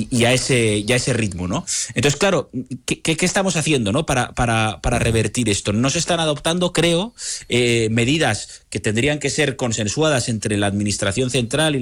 y a ese ritmo, ¿no? Entonces, claro, ¿qué estamos haciendo, ¿no? para revertir esto? No se están adoptando, creo, medidas que tendrían que ser consensuadas entre la Administración Central y